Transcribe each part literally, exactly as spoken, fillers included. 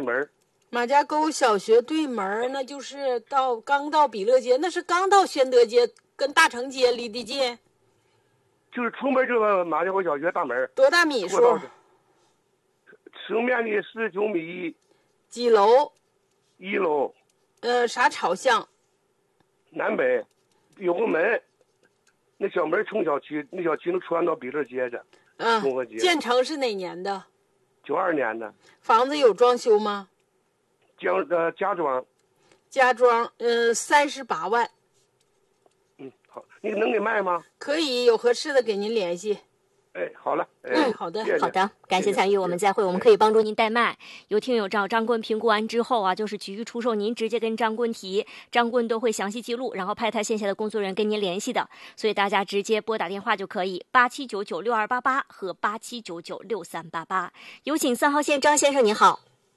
门。 马家沟小学对门，那就是到刚到比乐街，那是刚到宣德街跟大成街离得近。 就是出门这个马家沟小学大门。 多大米数？ 平面的四十九米。 几楼？ 一楼。 呃，啥朝向？ 南北，有个门，那小门冲小区，那小区能穿到比乐街去。 嗯、 综合街。 建成是哪年的？ 九二年的。 房子有装修吗？ 将呃家装。 家装，嗯，三十八万。 嗯，好，你能给卖吗？ 可以，有合适的给您联系。 哎，好了。哎、 嗯，好的， 谢谢好的，感谢参与，我们再会，我们可以帮助您代卖。有听友找张棍评估完之后啊，就是急于出售，您直接跟张棍提，张棍都会详细记录，然后派他线下的工作人员跟您联系的，所以大家直接拨打电话就可以，八七九九六二八八和八七九九六三八八。有请三号线张先生，你好。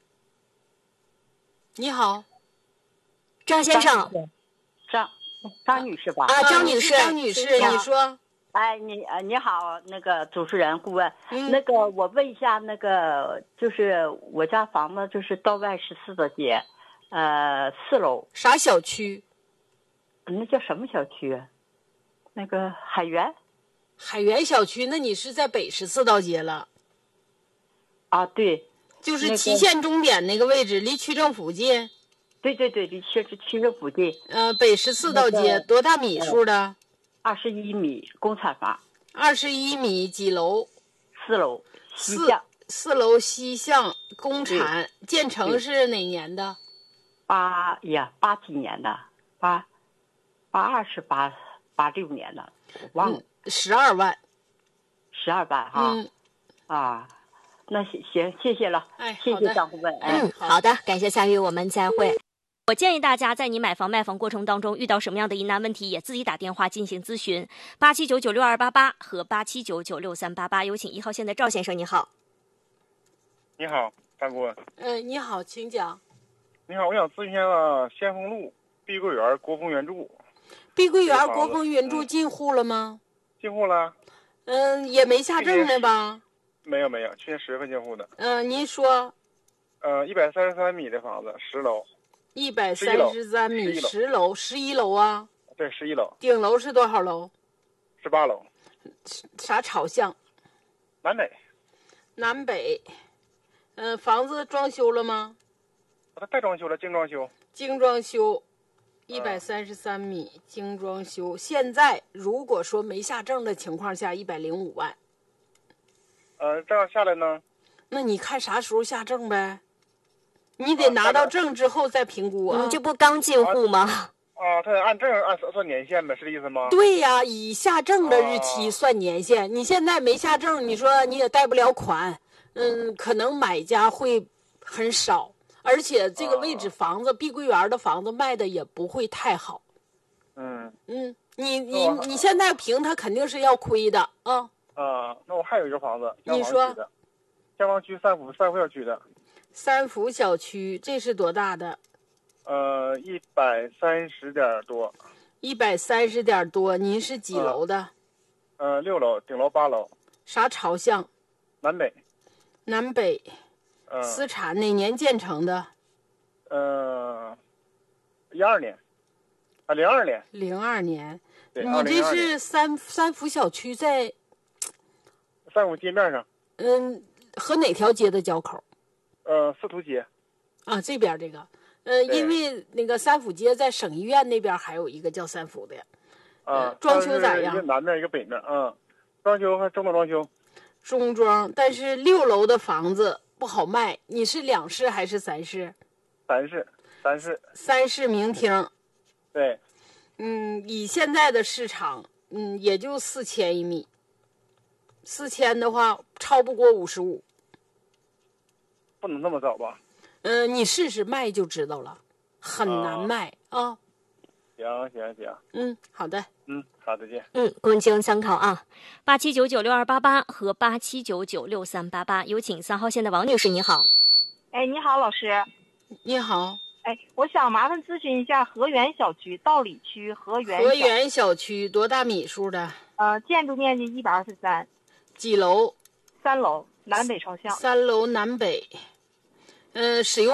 你好， 张先生。 张张女士吧？ 啊，张女士， 张女士，你说。 哎，你呃，你好，那个主持人顾问， 嗯、 那个我问一下，那个就是我家房子就是道外十四的街，呃，四楼。 啥小区？ 那叫什么小区？那个海源。 海源小区，那你是在北十四道街了？ 啊，对。 就是祁县终点那个位置，离区政府近。 对对对，离区区政府近。 呃，北十四道街、那个、多大米数的？ 二十一米，公产房。 二十一米，几楼？ 四楼。 西向。四楼西向，公产。建成是哪年的？ 八呀，八几年的？八八二是八八六年的，我忘了。 十二万。 十二万哈。 嗯。 啊。那行行，谢谢了， 哎， 谢谢张顾问。 嗯，好的，感谢参与，我们再会。我建议大家在你买房卖房过程当中遇到什么样的疑难问题，也自己打电话进行咨询，八七九九六二八八和八七九九六三八八。有请一号线的赵先生，你好。 你好，张顾问。 嗯、呃，你好，请讲。 你好，我想咨询一下先锋路碧桂园国风原著。 碧桂园国风原著进户了吗？ 进户了。 嗯，也没下证呢吧？ 没有没有，去年十月份进户的。 嗯、呃，您说。 呃，一百三十三米的房子，十楼。 一百三十三米，十楼，十一楼啊？ 对，十一楼。 顶楼是多少楼？ 十八楼。 啥朝向？ 南北。 南北。嗯、呃，房子装修了吗？ 它带装修了，精装修。 精装修，一百三十三米，嗯、精装修。现在如果说没下证的情况下，一百零五万。 呃，这样下来呢？ 那你看啥时候下证呗？你得拿到证之后再评估啊。 你这不刚进户吗？ 啊，他得按证按算年限呗，是这意思吗？ 对呀，以下证的日期算年限。啊、你现在没下证，你说你也贷不了款，嗯，可能买家会很少，而且这个位置房子，啊、碧桂园的房子卖的也不会太好。 嗯嗯，你你你现在评，他肯定是要亏的啊。 啊，那我还有一个房子， 你说， 江湾区三福三福小区的。 三福小区，这是多大的？ 呃，一百三十点多。 一百三十点多，您是几楼的？ 呃，呃六楼，顶楼八楼。 啥朝向？ 南北。 南北。 呃。 私产哪年建成的？ 呃，一二年。啊，零二年。 零二年。 对， 你这是三三福小区在。 三福街面上。 嗯，和哪条街的交口？ 呃，司徒街。 啊，这边这个，呃，因为那个三福街在省医院那边还有一个叫三福的。 啊、 呃，装修咋样？ 一个南面，一个北面，嗯，装修还中等装修。 中装，但是六楼的房子不好卖。你是两室还是三室？ 三室，三室。 三室明厅。 对。 嗯，以现在的市场，嗯，也就四千一米。四千的话，超不过五十五。 不能那么早吧？ 嗯、呃，你试试卖就知道了，很难卖啊。啊行行行。 嗯，好的。 嗯，好，再见。 嗯，供经参考啊。八七九九六二八八和八七九九六三八八，有请三号线的王女士，你好。 哎，你好，老师。 你好。 哎，我想麻烦咨询一下河源小区道里区河源。 河源小区多大米数的？ 呃，建筑面积一百二十三。 几楼？ 三楼，南北朝向。 三楼南北。嗯、呃，使用。